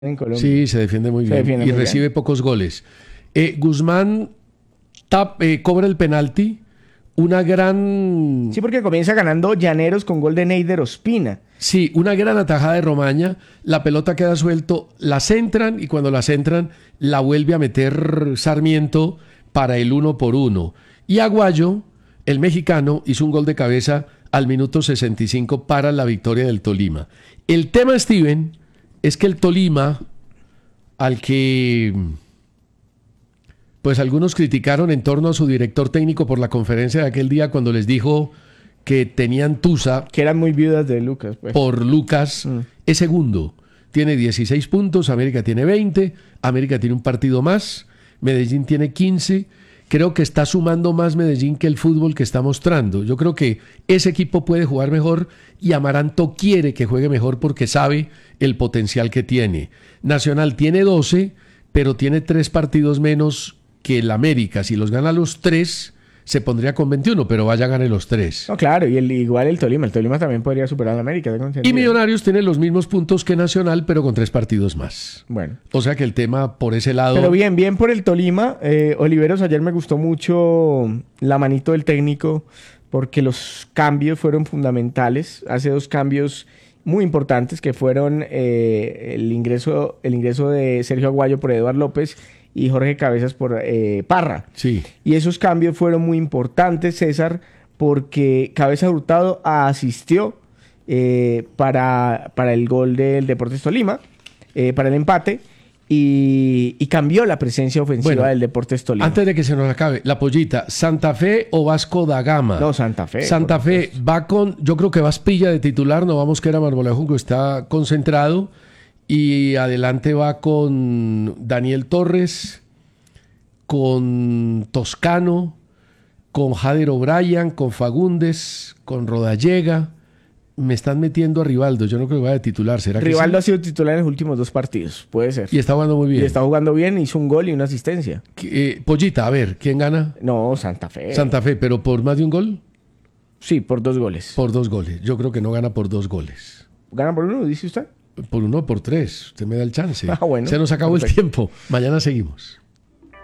en Colombia. Sí, se defiende muy Se bien defiende y muy recibe bien. pocos goles. Guzmán cobra el penalti, una gran... Sí, porque comienza ganando Llaneros con gol de Neider Ospina. Sí, una gran atajada de Romaña, la pelota queda suelto, la centran y cuando la centran la vuelve a meter Sarmiento para el 1-1. Y Aguayo, el mexicano, hizo un gol de cabeza al minuto 65 para la victoria del Tolima. El tema, Steven, es que el Tolima, al que pues algunos criticaron en torno a su director técnico por la conferencia de aquel día cuando les dijo que tenían tusa Que eran muy viudas de Lucas, pues. por Lucas, es segundo. Tiene 16 puntos, América tiene 20, América tiene un partido más, Medellín tiene 15. Creo que está sumando más Medellín que el fútbol que está mostrando. Yo creo que ese equipo puede jugar mejor y Amaranto quiere que juegue mejor porque sabe el potencial que tiene. Nacional tiene 12, pero tiene 3 partidos menos que el América. Si los gana los 3, se pondría con 21, pero vaya, gane los 3. No, claro, y igual el Tolima. El Tolima también podría superar a América, tengo Y entendido. Millonarios tiene los mismos puntos que Nacional, pero con 3 partidos más. Bueno. O sea que el tema por ese lado... Pero bien, bien por el Tolima. Oliveros, ayer me gustó mucho la manito del técnico porque los cambios fueron fundamentales. Hace 2 cambios muy importantes que fueron el ingreso de Sergio Aguayo por Eduardo López y Jorge Cabezas por Parra. Sí. Y esos cambios fueron muy importantes, César, porque Cabeza Hurtado asistió para el gol del Deportes Tolima, para el empate, y cambió la presencia ofensiva Bueno, del Deportes Tolima. Antes de que se nos acabe, la pollita, ¿Santa Fe o Vasco da Gama? No, Santa Fe. Santa por Fe supuesto. va con, yo creo que va Aspilla de titular, no vamos que era Marmolejo, que está concentrado, y adelante va con Daniel Torres, con Toscano, con Jader O'Brien, con Fagundes, con Rodallega. Me están metiendo a Rivaldo, yo no creo que vaya de titular, ¿será que Rivaldo ha sí? sido titular en los últimos 2 partidos, puede ser. Y está jugando muy Y bien. está jugando bien, hizo un gol y una asistencia. Pollita, a ver, ¿quién gana? No, Santa Fe. Santa Fe, pero por más de un gol, Sí, por 2 goles. por 2 goles. Yo creo que no gana por 2 goles. ¿Gana por 1, dice usted? Por 1 o por 3. Usted me da el chance. Ah, bueno, Se nos acabó perfecto. el tiempo. Mañana seguimos.